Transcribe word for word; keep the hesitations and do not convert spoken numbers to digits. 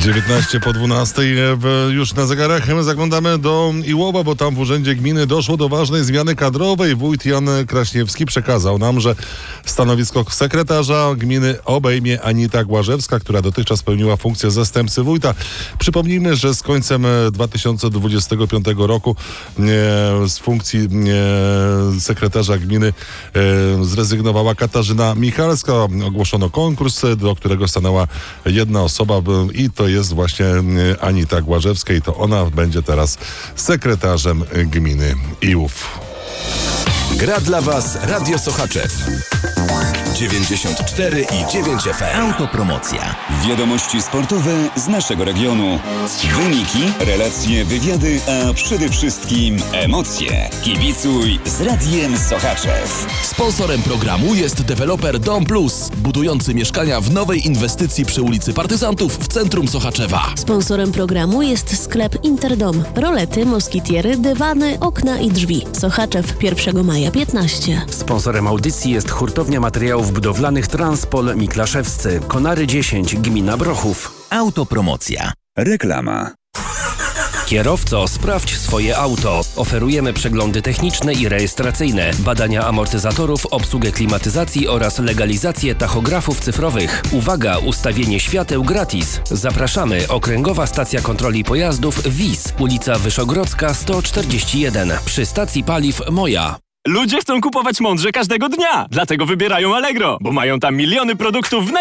dziewiętnaście po dwunastej już na zegarach. Zaglądamy do Iłowa, bo tam w Urzędzie Gminy doszło do ważnej zmiany kadrowej. Wójt Jan Kraśniewski przekazał nam, że stanowisko sekretarza gminy obejmie Anita Głażewska, która dotychczas pełniła funkcję zastępcy wójta. Przypomnijmy, że z końcem dwa tysiące dwudziestego piątego roku e, z funkcji e, sekretarza gminy e, zrezygnowała Katarzyna Michalska. Ogłoszono konkurs, do którego stanęła jedna osoba i to jest właśnie Anita Głażewska i to ona będzie teraz sekretarzem gminy Iłów. Gra dla Was Radio Sochaczew. dziewięćdziesiąt cztery i dziewięć F M. Autopromocja. Wiadomości sportowe z naszego regionu. Wyniki, relacje, wywiady, a przede wszystkim emocje. Kibicuj z Radiem Sochaczew. Sponsorem programu jest deweloper Dom Plus, budujący mieszkania w nowej inwestycji przy ulicy Partyzantów w centrum Sochaczewa. Sponsorem programu jest sklep Interdom. Rolety, moskitiery, dywany, okna i drzwi. Sochaczew pierwszego maja piętnaście. Sponsorem audycji jest hurtownia materiałów budowlanych Transpol Miklaszewscy. Konary dziesięć, gmina Brochów. Autopromocja. Reklama. Kierowco, sprawdź swoje auto. Oferujemy przeglądy techniczne i rejestracyjne, badania amortyzatorów, obsługę klimatyzacji oraz legalizację tachografów cyfrowych. Uwaga, ustawienie świateł gratis. Zapraszamy, Okręgowa Stacja Kontroli Pojazdów W I S, ulica Wyszogrodzka sto czterdzieści jeden, przy stacji paliw Moja. Ludzie chcą kupować mądrze każdego dnia, dlatego wybierają Allegro, bo mają tam miliony produktów w